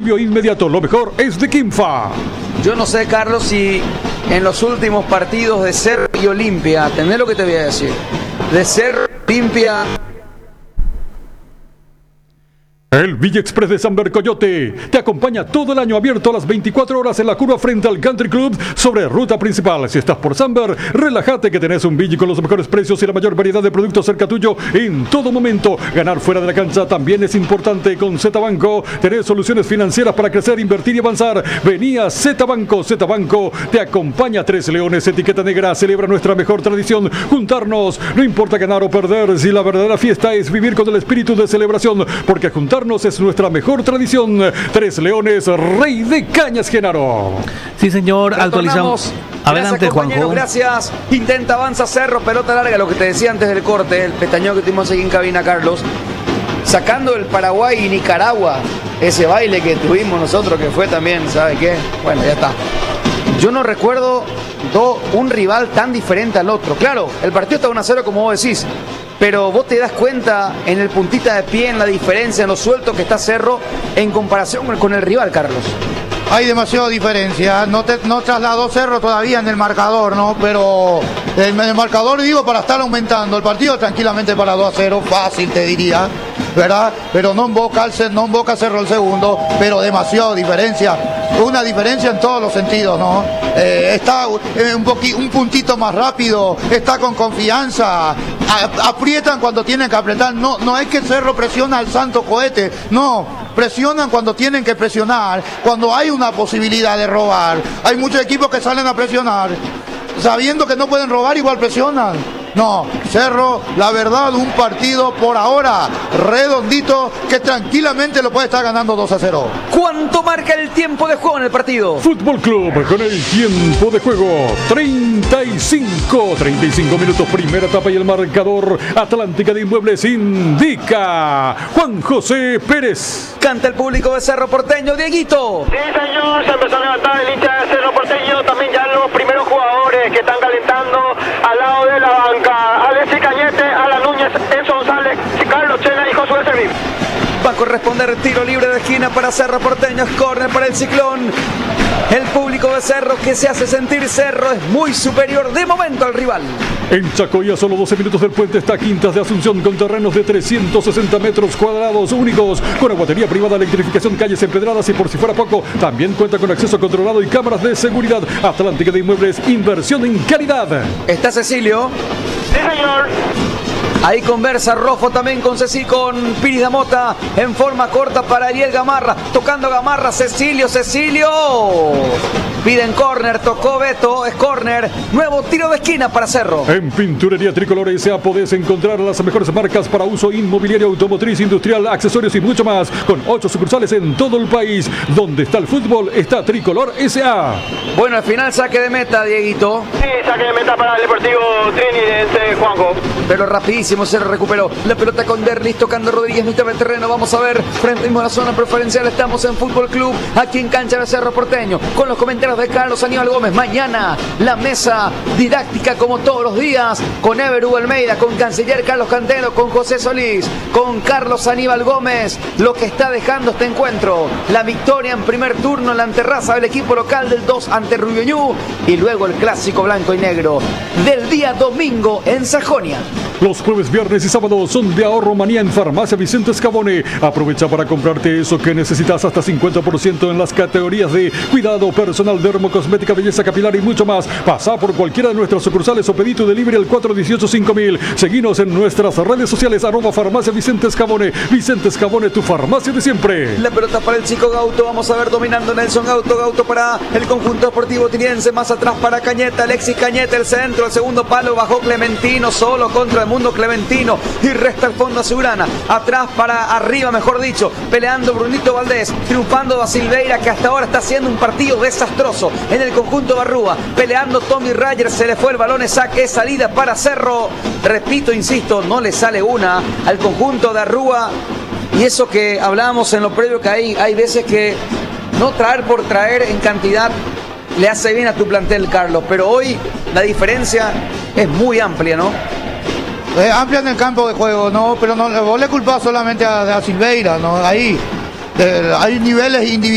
alivio inmediato. Lo mejor es de Quimfa. Yo no sé, Carlos, si en los últimos partidos de Cerro y Olimpia, atendé lo que te voy a decir, de Cerro y Olimpia. El Villa Express de San Bercoyote te acompaña todo el año, abierto a las 24 horas en la curva frente al Country Club sobre ruta principal. Si estás por Samber, relájate que tenés un Villa con los mejores precios y la mayor variedad de productos cerca tuyo en todo momento. Ganar fuera de la cancha también es importante. Con Z Banco tenés soluciones financieras para crecer, invertir y avanzar. Vení a Z Banco. Z Banco te acompaña. Tres Leones, etiqueta negra, celebra nuestra mejor tradición: juntarnos. No importa ganar o perder, si la verdadera fiesta es vivir con el espíritu de celebración, porque juntarnos es nuestra mejor tradición. Tres Leones, Rey de Cañas, Genaro. Sí, señor, actualizamos. Adelante, gracias, Juanjo. Gracias. Intenta, avanza Cerro, pelota larga, lo que te decía antes del corte, el pestañeo que tuvimos aquí en cabina, Carlos. Sacando el Paraguay y Nicaragua, ese baile que tuvimos nosotros, que fue también, ¿sabe qué? Bueno, ya está. Yo no recuerdo un rival tan diferente al otro. Claro, el partido está 1-0 como vos decís, pero vos te das cuenta en el puntita de pie, en la diferencia, en lo suelto que está Cerro en comparación con el rival, Carlos. Hay demasiada diferencia, no trasladó Cerro todavía en el marcador, ¿no? Pero el marcador, digo, para estar aumentando el partido tranquilamente para 2-0, fácil te diría, ¿verdad? Pero no invoca Cerro el segundo, pero demasiada diferencia, una diferencia en todos los sentidos, ¿no? Está un puntito más rápido, está con confianza, aprietan cuando tienen que apretar, no es que Cerro presiona al santo cohete, no. Presionan cuando tienen que presionar, cuando hay una posibilidad de robar. Hay muchos equipos que salen a presionar, sabiendo que no pueden robar, igual presionan. No, Cerro, la verdad, un partido por ahora redondito que tranquilamente lo puede estar ganando 2-0. ¿Cuánto marca el tiempo de juego en el partido? Fútbol Club con el tiempo de juego 35 minutos, primera etapa, y el marcador Atlántica de Inmuebles indica Juan José Pérez. Canta el público de Cerro Porteño, Dieguito. Sí, señor, se empezó a levantar el hincha de Cerro Porteño, también ya los primeros jugadores que están calentando al lado de la banca. Alexis Cañete, Alan Núñez, Enzo González, Carlos Chena y Josué Servín. Va a corresponder tiro libre de esquina para Cerro Porteño, es córner para el Ciclón. El público de Cerro que se hace sentir. Cerro es muy superior de momento al rival. En Chacoya, solo 12 minutos del puente, está Quintas de Asunción, con terrenos de 360 metros cuadrados únicos, con aguatería privada, electrificación, calles empedradas y, por si fuera poco, también cuenta con acceso controlado y cámaras de seguridad. Atlántica de Inmuebles, inversión en calidad. Está Cecilio. Sí, señor. Ahí conversa Rofo también con Piris da Mota en forma corta para Ariel Gamarra, tocando Gamarra, Cecilio. Piden córner, tocó Beto, es córner, nuevo tiro de esquina para Cerro. En Pinturería Tricolor S.A. podés encontrar las mejores marcas para uso inmobiliario, automotriz, industrial, accesorios y mucho más, con 8 sucursales en todo el país. Donde está el fútbol, está Tricolor S.A. Bueno, al final saque de meta, Dieguito. Sí, saque de meta para el Deportivo Trinidad, Juanjo. Pero rapidísimo se recuperó la pelota con Derlis, tocando Rodríguez, mitad del terreno. Vamos a ver, frente a la zona preferencial, estamos en Fútbol Club, aquí en cancha de Cerro Porteño, con los comentarios de Carlos Aníbal Gómez. Mañana la mesa didáctica como todos los días, con Ever Hugo Almeida, con Canciller Carlos Cantero, con José Solís, con Carlos Aníbal Gómez. Lo que está dejando este encuentro: la victoria en primer turno en la anterraza del equipo local del 2 ante Rubioñú, y luego el clásico blanco y negro del día domingo en Sajonia. Los jueves, viernes y sábados son de ahorro manía en Farmacia Vicente Escabone. Aprovecha para comprarte eso que necesitas, hasta 50% en las categorías de cuidado personal, dermocosmética, belleza capilar y mucho más. Pasá por cualquiera de nuestras sucursales o pedí tu delivery al 418-5000. Seguinos en nuestras redes sociales, @Farmacia Vicente Escabone. Vicente Escabone, tu farmacia de siempre. La pelota para el chico Gauto, vamos a ver, dominando Nelson Gauto para el conjunto deportivo tiriense, más atrás para Cañete, Alexis Cañete, el centro, el segundo palo, bajó Clementino, solo contra el mundo Clementino, y resta el fondo a Ciurana, atrás para arriba, mejor dicho, peleando Brunito Valdés, triunfando Da Silveira, que hasta ahora está haciendo un partido desastroso en el conjunto Barrúa, peleando Tommy Ryder, se le fue el balón, es saque, es salida para Cerro. Repito, insisto, no le sale una al conjunto de Arrúa, y eso que hablábamos en lo previo, que hay veces que no traer por traer en cantidad le hace bien a tu plantel, Carlos, pero hoy la diferencia es muy amplia, ¿no? Amplia en el campo de juego, ¿no? Pero no, vos le culpás solamente a Silveira, ¿no? Ahí hay niveles individuales.